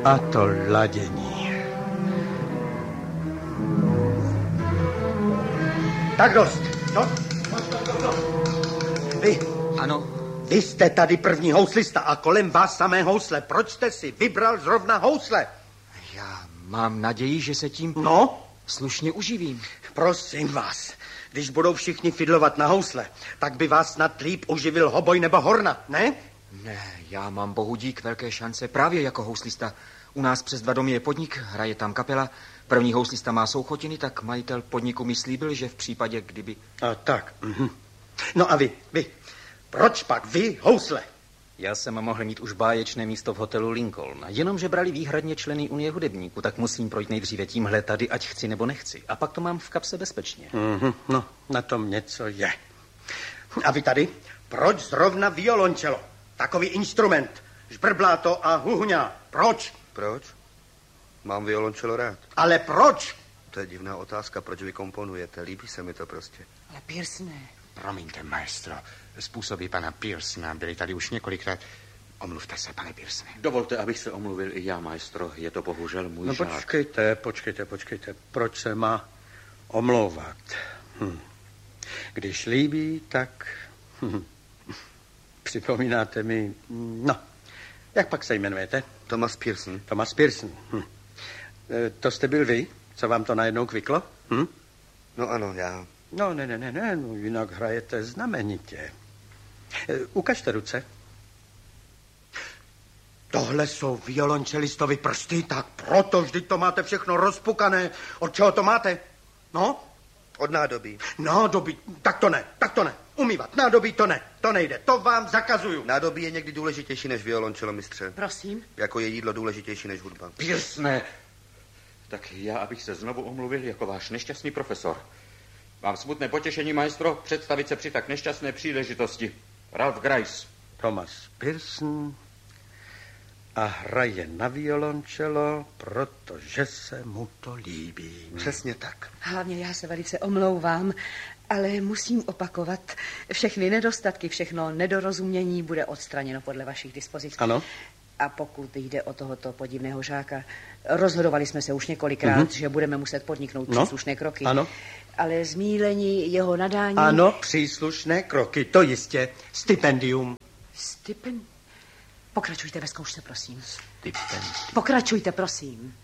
A to ladění. Tak dost. No. Vy. Ano. Vy jste tady první houslista a kolem vás samé housle. Proč jste si vybral zrovna housle? Já mám naději, že se tím slušně uživím. Prosím vás, když budou všichni fidlovat na housle, tak by vás snad líp uživil hoboj nebo horna, ne? Ne, já mám bohu dík velké šance právě jako houslista. U nás přes 2 domy je podnik, hraje tam kapela. První houslista má souchotiny, tak majitel podniku mi slíbil, že v případě, kdyby... A tak. No a vy. Proč pak vy housle? Já jsem mohl mít už báječné místo v hotelu Lincoln. Jenomže brali výhradně členy Unie hudebníků, tak musím projít nejdříve tímhle tady, ať chci nebo nechci. A pak to mám v kapse bezpečně. No, na tom něco je. A vy tady? Proč zrovna violončelo? Takový instrument. Žbrblá to a huhňá. Proč? Proč? Mám violončelo rád. Ale proč? To je divná otázka, proč vy komponujete. Líbí se mi to prostě. Ale Pearsone. Promiňte, maestro. Způsoby pana Pearsona byly tady už několikrát. Omluvte se, pane Pearsone. Dovolte, abych se omluvil i já, maestro. Je to bohužel můj žák. No počkejte. Proč se má omlouvat? Když líbí, tak... Připomínáte mi... No, jak pak se jmenujete? Thomas Pearson. Thomas Pearson. To jste byl vy? Co vám to najednou kviklo? No ano, já. No, ne, jinak hrajete znamenitě. Ukažte ruce. Tohle jsou violončelistovi prsty, tak proto vždyť to máte všechno rozpukané. Od čeho to máte? No? Od nádobí. Nádobí, tak to ne. Umývat nádobí to ne, to nejde, to vám zakazuju. Nádobí je někdy důležitější než violončelo, mistře. Prosím? Jako je jídlo důležitější než hudba. Pearsone! Tak já, abych se znovu omluvil jako váš nešťastný profesor. Mám smutné potěšení, maestro, představit se při tak nešťastné příležitosti. Ralph Grice. Thomas Pearson a hraje na violončelo, protože se mu to líbí. Přesně tak. Hlavně já se velice omlouvám, ale musím opakovat, všechny nedostatky, všechno nedorozumění bude odstraněno podle vašich dispozic. Ano. A pokud jde o tohoto podivného žáka, rozhodovali jsme se už několikrát, že budeme muset podniknout příslušné kroky. Ano. Ale zmílení jeho nadání... Ano, příslušné kroky, to jistě. Stipendium. Pokračujte ve zkoušce, prosím. Stipendium. Pokračujte, prosím.